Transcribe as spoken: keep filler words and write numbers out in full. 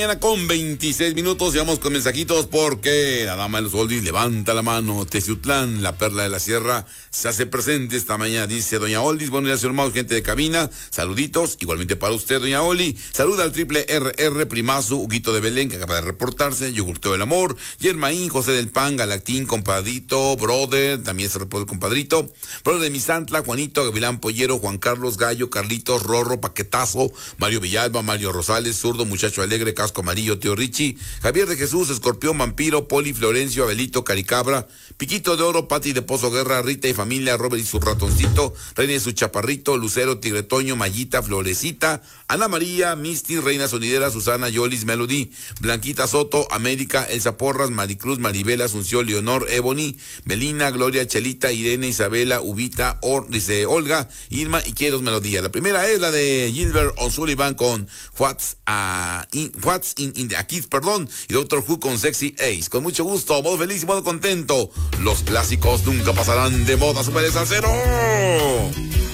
Mañana con veintiséis minutos, y vamos con mensajitos porque la dama de los oldies levanta la mano. Teciutlán, la perla de la sierra, se hace presente esta mañana, dice doña Oldis. Buenos días, hermanos, gente de cabina, saluditos, igualmente para usted, doña Oli. Saluda al triple R R, primazo, Huguito de Belén, que acaba de reportarse, Yogurteo del Amor, Yermaín, José del Pan, Galactín, compadrito, brother, también se reporta el compadrito, brother de Misantla, Juanito, Gavilán Pollero, Juan Carlos Gallo, Carlitos, Rorro, Paquetazo, Mario Villalba, Mario Rosales, Zurdo, Muchacho Alegre, Casco Amarillo, Tío Richie, Javier de Jesús, Escorpión, Vampiro, Poli, Florencio, Abelito, Caricabra, Piquito de Oro, Pati de Pozo Guerra, Rita y familia, Robert y su ratoncito, Reina y su chaparrito, Lucero, Tigretoño, Mayita, Florecita, Ana María, Misty, Reina Sonidera, Susana, Yolis, Melody, Blanquita Soto, América, Elsa Porras, Maricruz, Maribel, Asunción, Leonor, Ebony, Melina, Gloria, Chelita, Irene, Isabela, Ubita, Or, dice Olga, Irma y Quieros Melodía. La primera es la de Gilbert O'Sullivan con What's, uh, in, What's in, in the Kids, perdón, y Doctor Who con Sexy Ace. Con mucho gusto, modo feliz y modo contento. Los clásicos nunca pasarán de moda, Super Salsero.